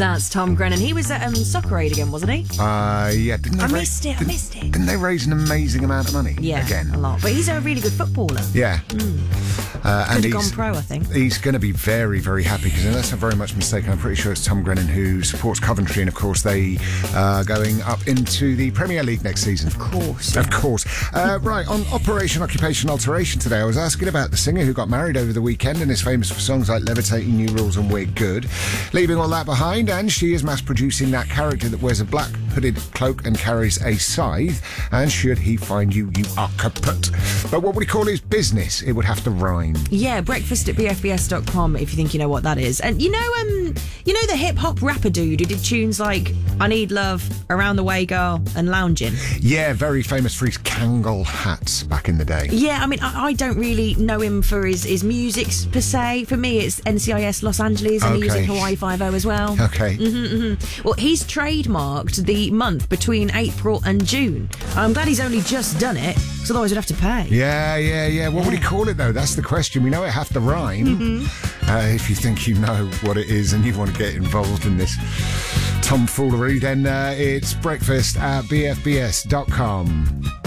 That's Tom Grennan. He was at Soccer Aid again, wasn't he? Yeah. I missed it. Didn't they raise an amazing amount of money? Yeah, again, a lot. But he's a really good footballer. Yeah. And Could have gone pro, I think. He's going to be very, very happy because, unless I'm very much mistaken, I'm pretty sure it's Tom Grennan who supports Coventry, and of course they are going up into the Premier League next season. Of course. Of course. Right, on Operation Occupation Alteration today, I was asking about the singer who got married over the weekend and is famous for songs like Levitating, New Rules and We're Good. Leaving all that behind, and she is mass-producing that character that wears a black hooded cloak and carries a scythe, and should he find you, you are kaput. But what would he call his business? It would have to rhyme. Yeah, breakfast at bfbs.com if you think you know what that is. And you know the hip-hop rapper dude who did tunes like I Need Love, Around the Way Girl and Loungin'? Yeah, very famous for his Kangol hats back in the day. Yeah, I mean, I don't really know him for his music per se. For me, it's NCIS Los Angeles, and he was in Hawaii Five-0 as well. Okay. Well, he's trademarked the month between April and June. I'm glad he's only just done it, because otherwise we'd have to pay. Yeah. What would he call it, though? That's the question. We know it has to rhyme. If you think you know what it is and you want to get involved in this tomfoolery, then it's breakfast at bfbs.com.